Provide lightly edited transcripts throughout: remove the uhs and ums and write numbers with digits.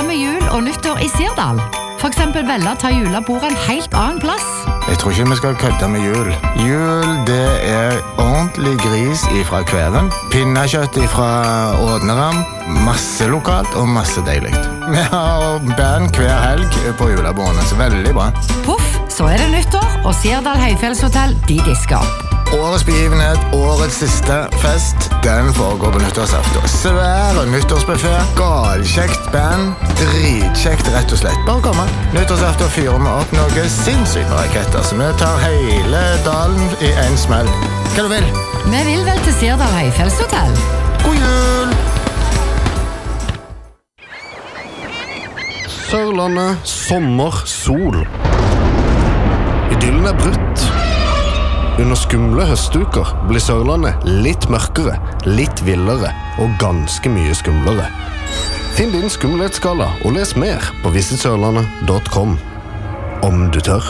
med jul og nyttår i Sirdal. For eksempel velge å ta julebordet en helt annen plass. Jeg tror ikke vi skal kødde med jul. Jul, det ordentlig gris ifra kveven, pinnekjøtt ifra Ådneram, masse lokalt og masse deilig. Vi har band hver helg på julebordene, så veldig bra. Puff, så det nyttår, og Sirdal Høyfjellshotell, de disker. Årets begivenhet, årets siste fest, den foregår på nyttårsaften. Svære nyttårsbuffet, galkjekt band, dritkjekt rett og slett. Bare komme. Nyttårsaften fyrer vi opp noe sinnssykt med raketter, så vi tar hele dalen i en smell. Hva du vil? Vi vil vel til Sirdal Høyfjellshotell. God jul! Sørlandet, sommer, sol. Idyllen brutt. Under skumle høstuker blir Sørlandet litt mørkere, litt villere og ganske mye skumlere. Finn din skumlighetsskala og les mer på visitsørlandet.com. Om du tør.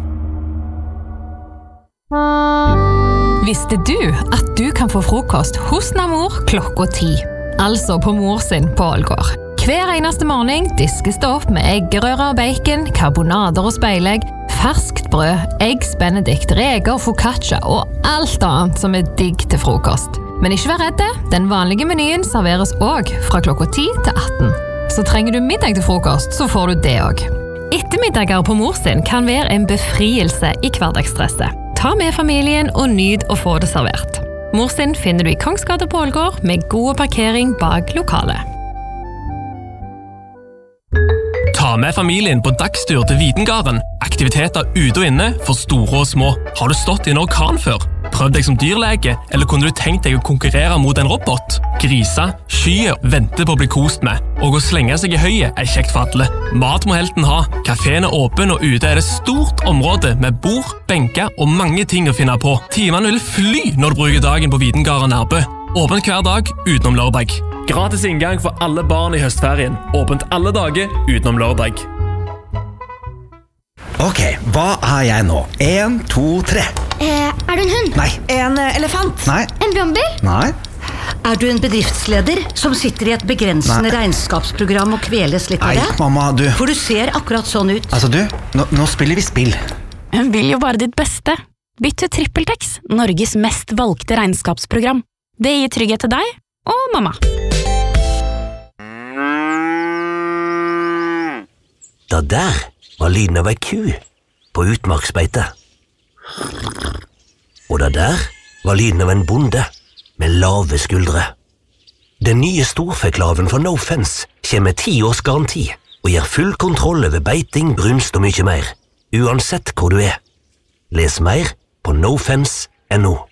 Visste du at du kan få frokost hos Namor klokka 10? Altså på mor sin på Ålgård. Hver eneste morgen diskes det opp med eggerøre og bacon, karbonader og speilegg, ferskt brød, eggs benedict, reker og focaccia og alt annet som digg til frokost. Men ikke vær redde, den vanlige menyen serveres også fra klokka 10 til 18. Så trenger du middag til frokost, så får du det også. Ettermiddager på mor sin kan være en befrielse i hverdagsstresset. Ta med familien og nyt å få det servert. Mor sin finner du i Kongsgata på Ålgård med god parkering bak lokalet. Ta med familien på dagstur til Videngarden. Aktiviteter ute og inne for store og små. Har du stått i en orkan før? Prøv deg som dyrlege, eller kunne du tenkt deg å konkurrere mot en robot? Grisa, skyer, venter på å bli kost med. Og å slenge seg i høyet kjekt for alle. Mat må helten ha. Kafeen åpen, og ute det stort område med bord, benker og mange ting å finne på. Timene vil fly når du bruker dagen på Videngarden Nærbø. Åpent hver dag utenom lørdag. Gratis inngang for alle barn i høstferien. Åpent alle dager utenom lørdag. Ok, hva jeg nå? 1, 2, 3. Er du en hund? Nei. En elefant? Nei. En brannbil? Nei. Er du en bedriftsleder som sitter i et begrensende regnskapsprogram og kveles litt av det? Nei, mamma, du. For du ser akkurat sånn ut. Altså du, nå spiller vi spill. Hun vil jo bare ditt beste. Bytt til TrippelTex, Norges mest valgte regnskapsprogram. Det gir trygghet til deg og mamma. Da der var lyden av ei ku på utmarksbeite. Og da der var lyden av en bonde med lave skuldre. Den nye storfeklaven fra No Fence kommer med 10 års garanti og gir full kontroll over beiting, brunst og mye mer, uansett hvor du er. Les mer på nofence.no.